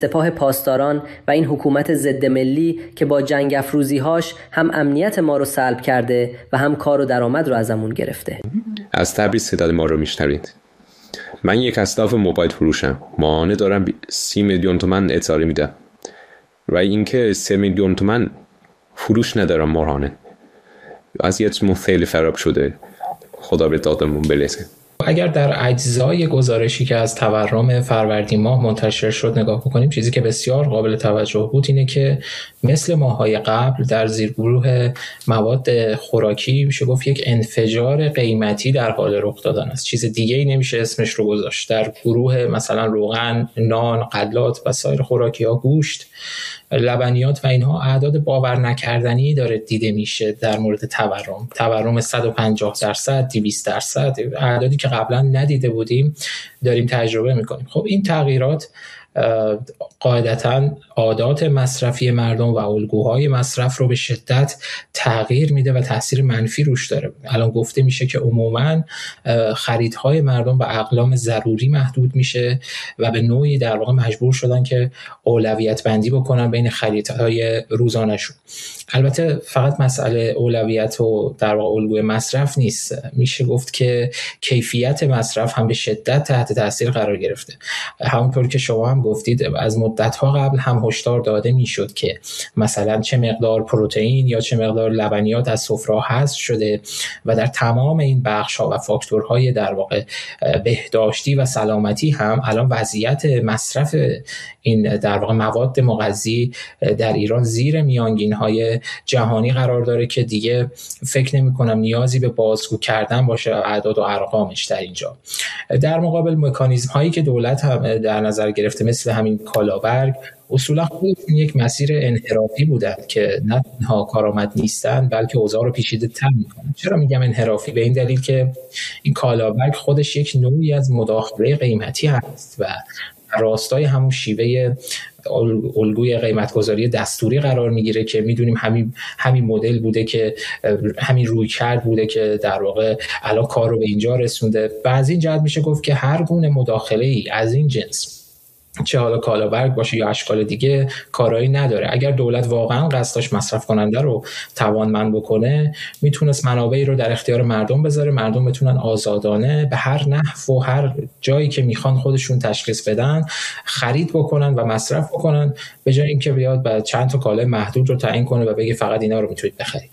سپاه پاسداران و این حکومت ضد ملی که با جنگ افروزی‌هاش هم امنیت ما رو سلب کرده و هم کار و درآمد رو ازمون گرفته. از تبریز صدای ما رو میشنوید. من یک اسلاف موبایل فروشم. ماهانه دارم 30 میلیون تومان اجاره میدم. و اینکه 3 میلیون تومان فروش ندارم ماهانه. وضعیتمون خیلی خراب شده. خدا به دادمون برسه. اگر در اجزای گزارشی که از تورم فروردین ماه منتشر شد نگاه بکنیم، چیزی که بسیار قابل توجه بود اینه که مثل ماه‌های قبل در زیرگروه مواد خوراکی میشه گفت یک انفجار قیمتی در حال رخ دادن است. چیز دیگه‌ای نمیشه اسمش رو گذاشت. در گروه مثلا روغن، نان، غلات و سایر خوراکی‌ها، گوشت، لبنیات و اینها اعداد باور نکردنی داره دیده میشه در مورد تورم 150%، 200%، اعدادی که قبلا ندیده بودیم داریم تجربه میکنیم. خب این تغییرات قاعدتاً عادات مصرفی مردم و الگوهای مصرف رو به شدت تغییر میده و تاثیر منفی روش داره. الان گفته میشه که عموماً خریدهای مردم به اقلام ضروری محدود میشه و به نوعی در واقع مجبور شدن که اولویت بندی بکنن بین خریدهای روزانه‌شون. البته فقط مسئله اولویت و در واقع الگوی مصرف نیست، میشه گفت که کیفیت مصرف هم به شدت تحت تاثیر قرار گرفته. همونطور که شما هم گفتید از مدت‌ها قبل هم هشدار داده میشد که مثلا چه مقدار پروتئین یا چه مقدار لبنیات از سفره حذف شده و در تمام این بخش‌ها و فاکتورهای در واقع بهداشتی و سلامتی هم الان وضعیت مصرف این در واقع مواد مغذی در ایران زیر میانگین‌های جهانی قرار داره که دیگه فکر نمی‌کنم نیازی به بازگو کردن باشه اعداد و ارقامش در اینجا. در مقابل مکانیزم‌هایی که دولت هم در نظر گرفته مثل همین کالابرگ اصولا خودشون یک مسیر انحرافی بودن که نه تنها کارآمد نیستن بلکه اوضاع رو پیچیده تر میکنن. چرا میگم انحرافی؟ به این دلیل که این کالابرگ خودش یک نوعی از مداخله قیمتی هست و راستای همون شیوه الگوی قیمتگذاری دستوری قرار میگیره که میدونیم همین مدل بوده که همین رویکرد بوده که در واقع الان کار رو به اینجا رسونده. و از این جهت میشه گفت که هر گونه مداخله ای از این جنس، چه حالا کالابرگ باشه یا اشکال دیگه، کارایی نداره. اگر دولت واقعا قصدش مصرف کننده رو توانمند بکنه میتونست منابعی رو در اختیار مردم بذاره، مردم بتونن آزادانه به هر نحو و هر جایی که میخوان خودشون تشخیص بدن خرید بکنن و مصرف بکنن، به جای اینکه بیاد بعد چند تا کالای محدود رو تعیین کنه و بگه فقط اینا رو میتونید بخرید.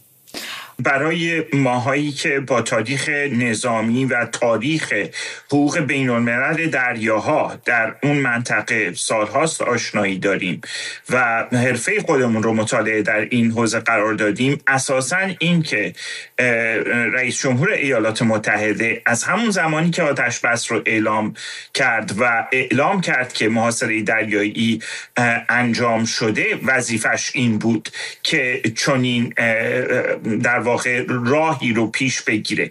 برای ماهایی که با تاریخ نظامی و تاریخ حقوق بین‌الملل دریاها در اون منطقه سالهاست آشنایی داریم و حرفه خودمون رو مطالعه در این حوزه قرار دادیم، اساساً این که رئیس جمهور ایالات متحده از همون زمانی که آتش بس رو اعلام کرد و اعلام کرد که محاصره دریایی انجام شده، وظیفش این بود که چنین در واقع راهی رو پیش بگیره.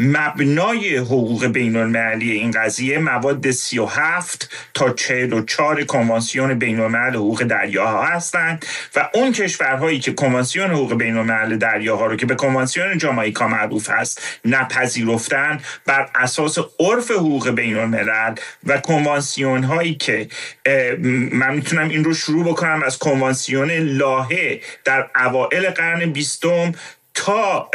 مبنای حقوق بین‌المللی این قضیه مواد 37 تا 44 کنوانسیون بین‌الملل حقوق دریاها هستند و اون کشورهایی که کنوانسیون حقوق بین‌الملل دریاها رو که به کنوانسیون جامائیکا معروف هست نپذیرفتن، بر اساس عرف حقوق بین‌الملل و کنوانسیون هایی که من میتونم این رو شروع بکنم از کنوانسیون لاهه در اوائل قرن 20 تا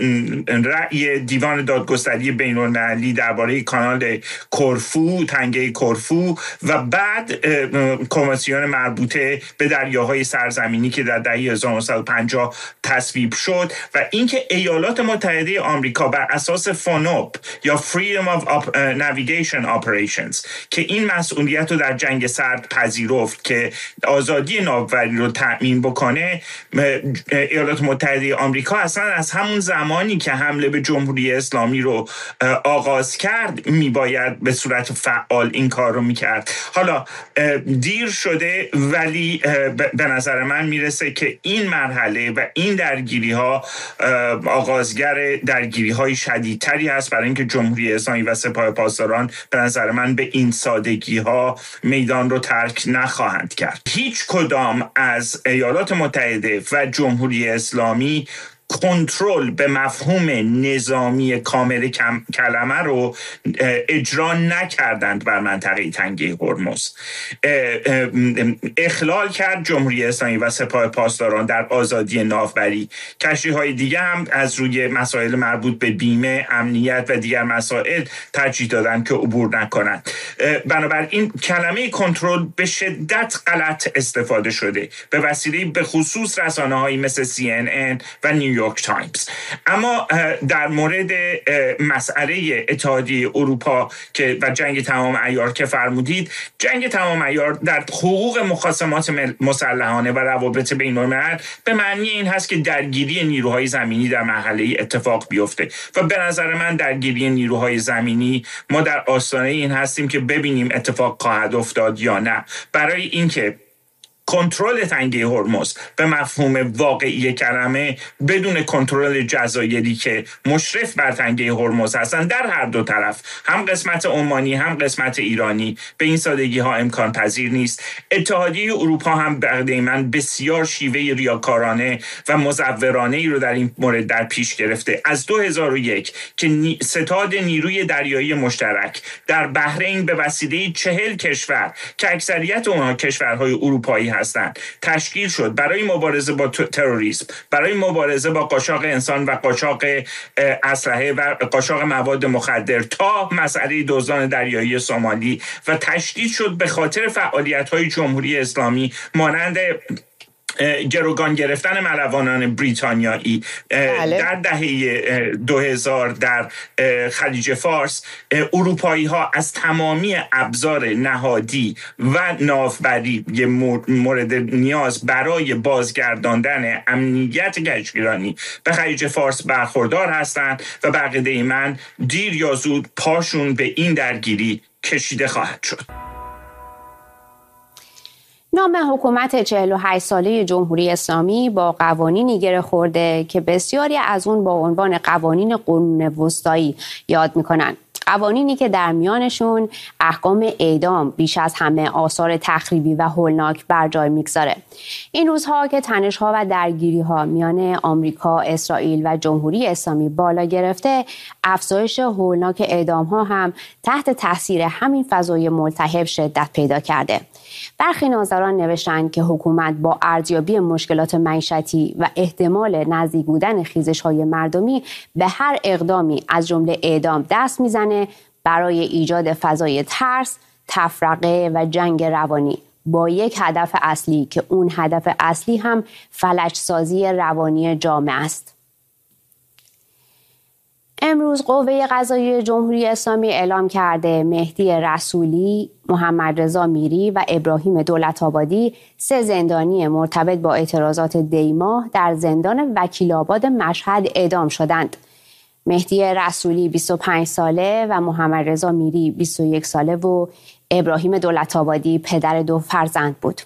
رأی دیوان دادگستری بین‌المللی درباره کانال کرفو، تنگه کرفو و بعد کنوانسیون مربوطه به دریاهای سرزمینی که در دهه 1950 تصویب شد و اینکه ایالات متحده آمریکا بر اساس فونوپ یا Freedom of Navigation Operations که این مسئولیت رو در جنگ سرد پذیرفت که آزادی ناوبری رو تأمین بکنه، ایالات متحده آمریکا اصلا از همون زمانی که حمله به جمهوری اسلامی رو آغاز کرد میباید به صورت فعال این کار رو میکرد. حالا دیر شده ولی به نظر من میرسه که این مرحله و این درگیری ها آغازگر درگیری های شدیدتری هست، برای اینکه جمهوری اسلامی و سپاه پاسداران به نظر من به این سادگی ها میدان رو ترک نخواهند کرد. هیچ کدام از ایالات متحده و جمهوری اسلامی کنترل به مفهوم نظامی کامل کلمه رو اجرا نکردند بر منطقه تنگه هرمز. اخلال کرد جمهوری اسلامی و سپاه پاسداران در آزادی ناوبری. کشتی‌های دیگه هم از روی مسائل مربوط به بیمه، امنیت و دیگر مسائل ترجیح دادن که عبور نکنند. بنابراین کلمه کنترل به شدت غلط استفاده شده به وسیله به خصوص رسانه‌هایی مثل CNN و نیویورک تایمز. اما در مورد مسئله اتحادیه اروپا و جنگ تمام عیار که فرمودید، جنگ تمام عیار در حقوق مخاصمات مسلحانه و روابط بین‌الملل به معنی این هست که درگیری نیروهای زمینی در مرحله اتفاق بیفته و به نظر من درگیری نیروهای زمینی ما در آستانه این هستیم که ببینیم اتفاق خواهد افتاد یا نه. برای اینکه کنترل تنگه هرمز به مفهوم واقعی کلمه بدون کنترل جزایری که مشرف بر تنگه هرمز هستند در هر دو طرف، هم قسمت عمانی هم قسمت ایرانی، به این سادگی ها امکان پذیر نیست. اتحادیه اروپا هم به من بسیار شیوه ریاکارانه و مزورانه ای رو در این مورد در پیش گرفته. از 2001 که ستاد نیروی دریایی مشترک در بحرین به وسیله 40 کشور که اکثریت اونها کشورهای اروپایی هستند تشکیل شد برای مبارزه با تروریسم، برای مبارزه با قاچاق انسان و قاچاق اسلحه و قاچاق مواد مخدر تا مسئله دزدان دریایی سومالی، و تشدید شد به خاطر فعالیت‌های جمهوری اسلامی مانند گروگان گرفتن ملوانان بریتانیایی در دهه 2000 در خلیج فارس. اروپایی ها از تمامی ابزار نهادی و ناوبری مورد نیاز برای بازگرداندن امنیت کشتیرانی به خلیج فارس برخوردار هستند و به عقیده من دیر یا زود پاشون به این درگیری کشیده خواهد شد. نام حکومت 48 ساله جمهوری اسلامی با قوانینی گره خورده که بسیاری از اون با عنوان قوانین قرون وسطایی یاد میکنن. قوانینی که در میانشون احکام اعدام بیش از همه آثار تخریبی و هولناک بر جای میگذاره. این روزها که تنش‌ها و درگیری‌ها میان آمریکا، اسرائیل و جمهوری اسلامی بالا گرفته، افزایش هولناک اعدام‌ها هم تحت تاثیر همین فضای ملتهب شدت پیدا کرده. برخی ناظران نوشتند که حکومت با ارزیابی مشکلات معیشتی و احتمال نزدیک بودن خیزش‌های مردمی به هر اقدامی از جمله اعدام دست میزنه برای ایجاد فضای ترس، تفرقه و جنگ روانی با یک هدف اصلی که اون هدف اصلی هم فلج‌سازی روانی جامعه است. امروز قوه قضاییه جمهوری اسلامی اعلام کرده مهدی رسولی، محمد رضا میری و ابراهیم دولت‌آبادی 3 زندانی مرتبط با اعتراضات دیماه در زندان وکیل‌آباد مشهد اعدام شدند. مهدی رسولی 25 ساله و محمد رضا میری 21 ساله و ابراهیم دولت‌آبادی پدر 2 فرزند بود.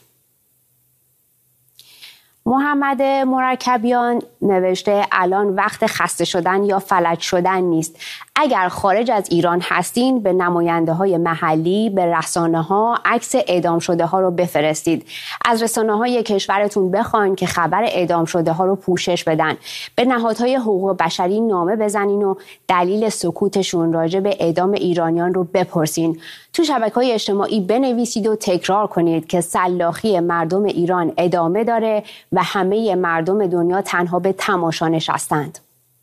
محمد مرکبیان نوشته الان وقت خسته شدن یا فلج شدن نیست. اگر خارج از ایران هستین به نماینده های محلی، به رسانه ها عکس اعدام شده ها رو بفرستید. از رسانه های کشورتون بخواین که خبر اعدام شده ها رو پوشش بدن. به نهادهای حقوق بشری نامه بزنین و دلیل سکوتشون راجع به اعدام ایرانیان رو بپرسین. تو شبکه‌های اجتماعی بنویسید و تکرار کنید که سلاخی مردم ایران ادامه داره و همه مردم دنیا تنها به تماشا نشستند.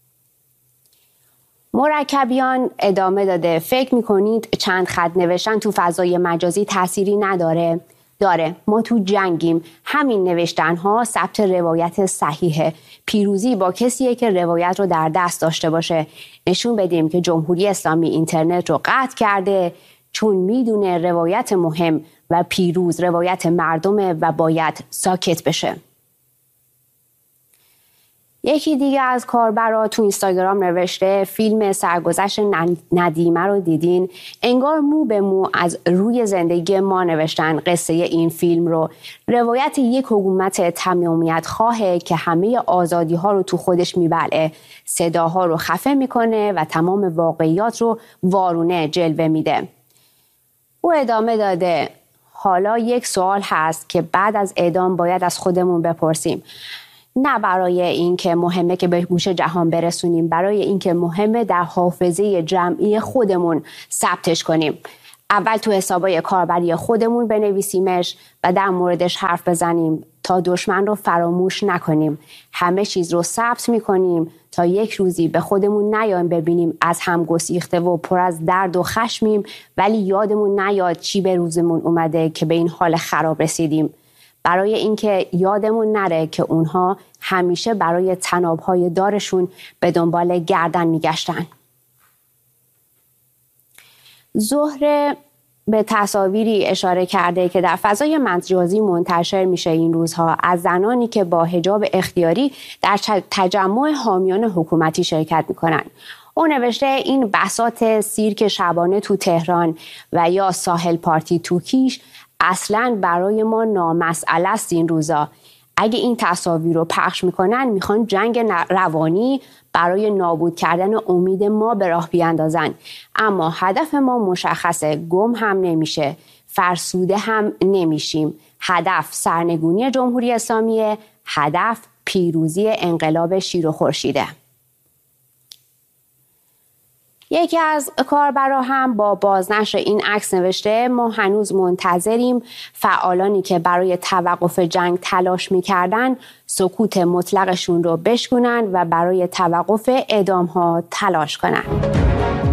مرکبیان ادامه داده فکر میکنید چند خط نوشتن تو فضای مجازی تأثیری نداره؟ داره. ما تو جنگیم. همین نوشتن ها ثبت روایت صحیحه. پیروزی با کسیه که روایت رو در دست داشته باشه. نشون بدیم که جمهوری اسلامی اینترنت رو قطع کرده چون میدونه روایت مهم و پیروز روایت مردمه و باید ساکت بشه. یکی دیگه از کاربرا تو اینستاگرام نوشته فیلم سرگذشت ندیمه رو دیدین؟ انگار مو به مو از روی زندگی ما نوشتن قصه این فیلم رو. روایت یک حکومت تمامیت خواهه که همه آزادی ها رو تو خودش میبلعه، صداها رو خفه میکنه و تمام واقعیات رو وارونه جلوه میده. او ادامه داده حالا یک سوال هست که بعد از اعدام باید از خودمون بپرسیم. نه برای اینکه مهمه که به گوش جهان برسونیم، برای اینکه مهمه در حافظه جمعی خودمون ثبتش کنیم. اول تو حسابای کاربری خودمون بنویسیمش و در موردش حرف بزنیم تا دشمن رو فراموش نکنیم. همه چیز رو ثبت میکنیم تا یک روزی به خودمون نیایم ببینیم از هم گسیخته و پر از درد و خشمیم، ولی یادمون نیاد چی به روزمون اومده که به این حال خراب رسیدیم. برای اینکه یادمون نره که اونها همیشه برای طناب‌های دارشون به دنبال گردن میگشتن. زهره به تصاویری اشاره کرده که در فضای مجازی منتشر میشه این روزها از زنانی که با حجاب اختیاری در تجمع حامیان حکومتی شرکت میکنن. او نوشته این بساط سیرک شبانه تو تهران و یا ساحل پارتی تو کیش اصلاً برای ما نامسئله است. این روزا اگه این تصاویر رو پخش میکنن میخوان جنگ روانی برای نابود کردن امید ما به راه بیاندازن، اما هدف ما مشخصه، گم هم نمیشه، فرسوده هم نمیشیم. هدف سرنگونی جمهوری اسلامیه، هدف پیروزی انقلاب شیر و خورشیده. یکی از کاربرا هم با بازنشر این عکس نوشته ما هنوز منتظریم فعالانی که برای توقف جنگ تلاش می‌کردن سکوت مطلقشون رو بشکنن و برای توقف اعدام‌ها تلاش کنن.